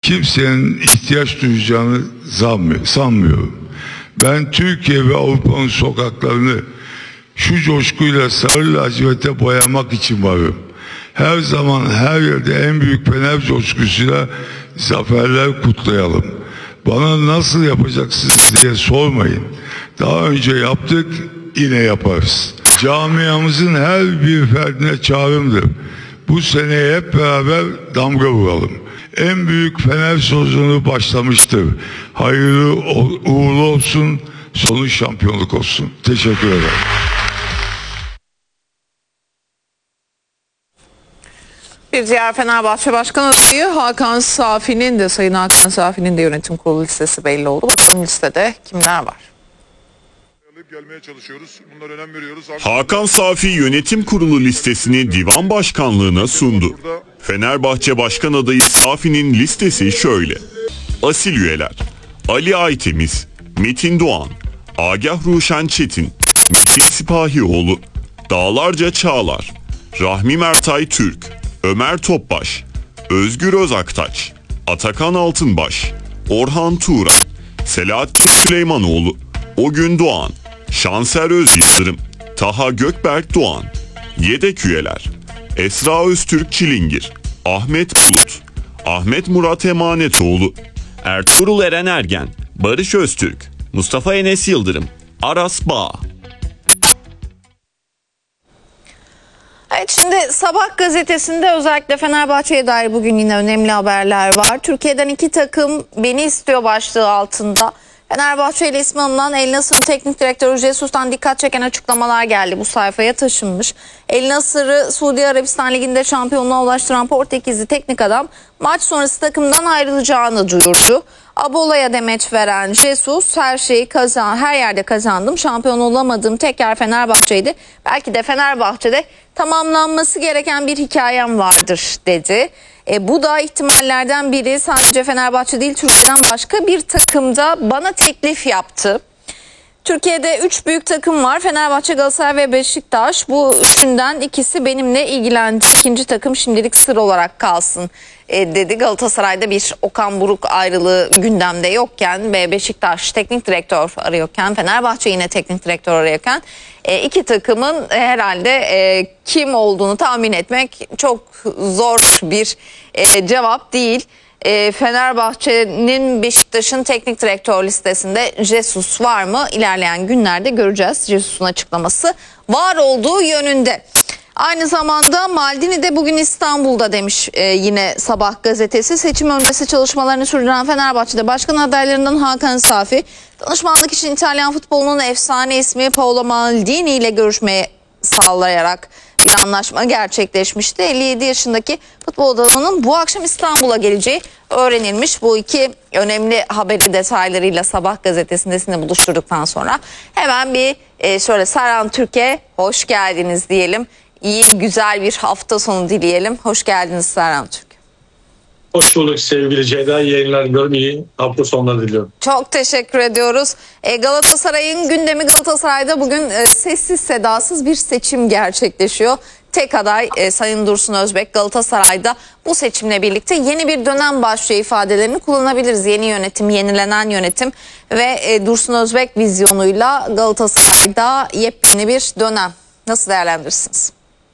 kimsenin ihtiyaç duyacağını sanmıyorum. Ben Türkiye ve Avrupa'nın sokaklarını şu coşkuyla sarı laciverte boyamak için varım. Her zaman her yerde en büyük Fener coşkusuyla zaferler kutlayalım. Bana nasıl yapacaksınız diye sormayın. Daha önce yaptık, yine yaparız. Camiamızın her bir ferdine çağrımdır. Bu seneye hep beraber damga vuralım. En büyük Fener sezonu başlamıştır. Hayırlı uğurlu olsun, sonuç şampiyonluk olsun. Teşekkür ederim. Bir diğer Fenerbahçe Başkan adayı Hakan Safi'nin de Sayın Hakan Safi'nin de yönetim kurulu listesi belli oldu. Bakalım listede kimler var? Gelmeye çalışıyoruz. Bunlara önem veriyoruz. Hakan Safi yönetim kurulu listesini divan başkanlığına sundu. Fenerbahçe Başkan adayı Safi'nin listesi şöyle. Asil üyeler: Ali Aytemiz, Metin Doğan, Agah Ruşen Çetin, Metin Sipahioğlu, Dağlarca Çağlar, Rahmi Mertay Türk, Ömer Topbaş, Özgür Özaktaş, Atakan Altınbaş, Orhan Tuğra, Selahattin Süleymanoğlu, Ogün Doğan, Şanser Özyıldırım, Taha Gökberk Doğan. Yedek üyeler: Esra Öztürk Çilingir, Ahmet Bulut, Ahmet Murat Emanetoğlu, Ertuğrul Eren Ergen, Barış Öztürk, Mustafa Enes Yıldırım, Aras Bağ. Evet, şimdi Sabah gazetesinde özellikle Fenerbahçe'ye dair bugün yine önemli haberler var. Türkiye'den 2 takım beni istiyor başlığı altında Fenerbahçe ile ismi anılan El Nasır Teknik Direktörü Jesus'tan dikkat çeken açıklamalar geldi. Bu sayfaya taşınmış. El Nasır'ı Suudi Arabistan Ligi'nde şampiyonluğa ulaştıran Portekizli teknik adam maç sonrası takımdan ayrılacağını duyurdu. Abola'ya demeç veren Jesus, her yerde kazandım, şampiyon olamadığım tek yer Fenerbahçe'ydi. Belki de Fenerbahçe'de tamamlanması gereken bir hikayem vardır dedi. Bu da ihtimallerden biri. Sadece Fenerbahçe değil, Türkiye'den başka bir takımda bana teklif yaptı. Türkiye'de 3 büyük takım var: Fenerbahçe, Galatasaray ve Beşiktaş. Bu üçünden ikisi benimle ilgilendi. İkinci takım şimdilik sır olarak kalsın dedi. Galatasaray'da bir Okan Buruk ayrılığı gündemde yokken ve Beşiktaş teknik direktör arıyorken, Fenerbahçe yine teknik direktör arıyorken iki takımın herhalde kim olduğunu tahmin etmek çok zor bir cevap değil. Fenerbahçe'nin Beşiktaş'ın teknik direktör listesinde Jesus var mı? İlerleyen günlerde göreceğiz. Jesus'un açıklaması var olduğu yönünde. Aynı zamanda Maldini de bugün İstanbul'da demiş yine Sabah gazetesi. Seçim öncesi çalışmalarını sürdüren Fenerbahçe'de başkan adaylarından Hakan Safi, danışmanlık için İtalyan futbolunun efsane ismi Paolo Maldini ile görüşmeye sağlayarak bir anlaşma gerçekleşmişti. 57 yaşındaki futbol adamının bu akşam İstanbul'a geleceği öğrenilmiş. Bu iki önemli haberi detaylarıyla Sabah gazetesinde sizinle buluşturduktan sonra hemen bir şöyle Serhan Türk'e hoş geldiniz diyelim. İyi, güzel bir hafta sonu dileyelim. Hoş geldiniz Serhan Türk. Hoş bulduk sevgili Ceyda. Yayınlar diliyorum. İyi hafta sonları diliyorum. Çok teşekkür ediyoruz. Galatasaray'ın gündemi, Galatasaray'da bugün sessiz sedasız bir seçim gerçekleşiyor. Tek aday Sayın Dursun Özbek. Galatasaray'da bu seçimle birlikte yeni bir dönem başlıyor ifadelerini kullanabiliriz. Yeni yönetim, yenilenen yönetim ve Dursun Özbek vizyonuyla Galatasaray'da yepyeni bir dönem. Nasıl değerlendirirsiniz?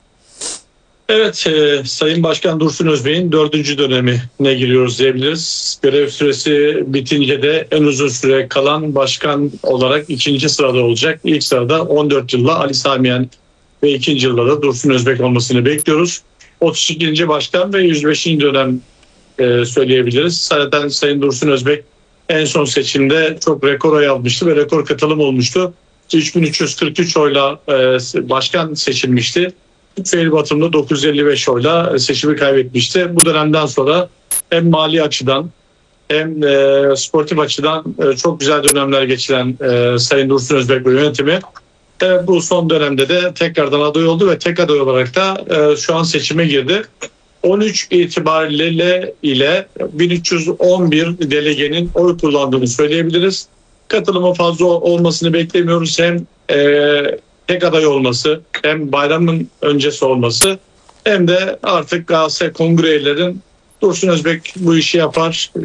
Evet, Sayın Başkan Dursun Özbek'in 4. dönemine giriyoruz diyebiliriz. Görev süresi bitince de en uzun süre kalan başkan olarak 2. sırada olacak. İlk sırada 14 yılla Ali Samiyen ve 2. yılda da Dursun Özbek olmasını bekliyoruz. 32. başkan ve 105. dönem söyleyebiliriz. Zaten Sayın Dursun Özbek en son seçimde çok rekor oy almıştı ve rekor katılım olmuştu. 3343 oyla başkan seçilmişti. Fail Batım'da 955 oyla seçimi kaybetmişti. Bu dönemden sonra hem mali açıdan hem sportif açıdan çok güzel dönemler geçiren Sayın Dursun Özbek ve yönetimi bu son dönemde de tekrardan aday oldu ve tek aday olarak da şu an seçime girdi. 13 itibariyle 1311 delegenin oy kullandığını söyleyebiliriz. Katılımı fazla olmasını beklemiyoruz. Hem tek aday olması, hem bayramın öncesi olması, hem de artık Galatasaray kongre üyelerin Dursun Özbek bu işi yapar,